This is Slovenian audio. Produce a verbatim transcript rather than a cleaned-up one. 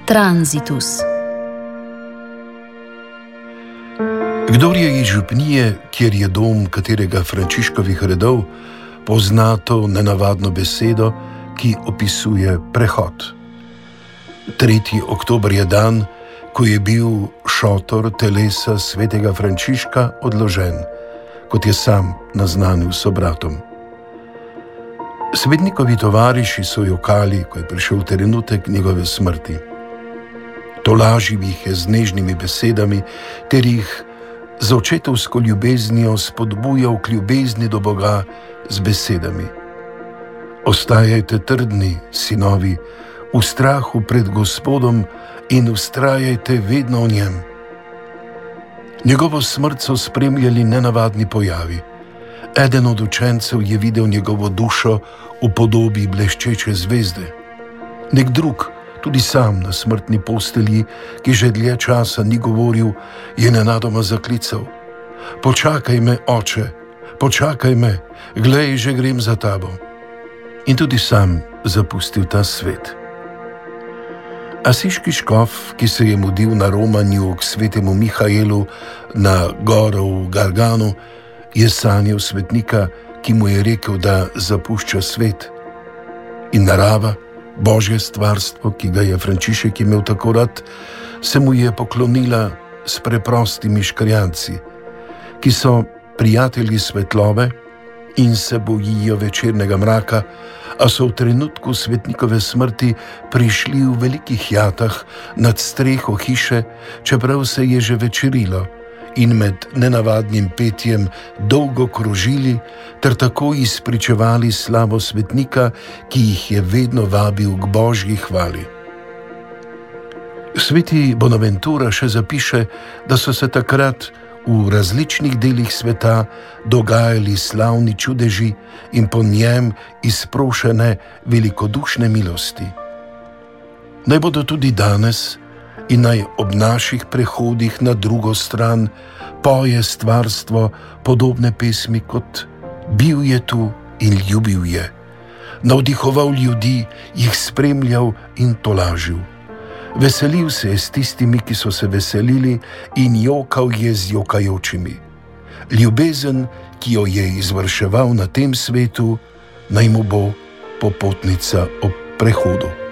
Transitus. Kdor je iz župnije, kjer je dom katerega Frančiškovih redov, pozna to nenavadno besedo, ki opisuje prehod. tretji oktober je dan, ko je bil šotor telesa svetega Frančiška odložen, kot je sam naznanil sobratom. Svetnikovi tovariši so jokali, ko je prišel trenutek njegove smrti. Tolažil jih je z nežnimi besedami, ter jih z očetovsko ljubeznijo spodbujal k ljubezni do Boga z besedami: ostajajte trdni, sinovi, v strahu pred Gospodom in vztrajajte vedno v njem. Njegovo smrt so spremljali nenavadni pojavi. Eden od učencev je videl njegovo dušo v podobi bleščeče zvezde. Nek drug, tudi sam na smrtni postelji, ki že dlje časa ni govoril, je nenadoma zaklical: počakaj me, oče, počakaj me, glej, že grem za tabo. In tudi sam zapustil ta svet. Asiški škof, ki se je mudil na romanju k svetemu Mihaelu na goro v Garganu, je sanjal svetnika, ki mu je rekel, da zapušča svet. In narava, Božje stvarstvo, ki ga je Frančišek imel tako rad, se mu je poklonila s preprostimi škrjanci, ki so prijatelji svetlobe in se bojijo večernega mraka, a so v trenutku svetnikove smrti prišli v velikih jatah nad streho hiše, čeprav se je že večerilo, in med nenavadnim petjem dolgo krožili ter tako izpričevali slavo svetnika, ki jih je vedno vabil k Božji hvali. Sveti Bonaventura še zapiše, da so se takrat v različnih delih sveta dogajali slavni čudeži in po njem izprošene velikodušne milosti. Naj bodo tudi danes in naj ob naših prehodih na drugo stran poje stvarstvo podobne pesmi kot: bil je tu in ljubil je, navdihoval ljudi, jih spremljal in tolažil. Veselil se je s tistimi, ki so se veselili, in jokal je z jokajočimi. Ljubezen, ki jo je izvrševal na tem svetu, naj mu bo popotnica ob prehodu.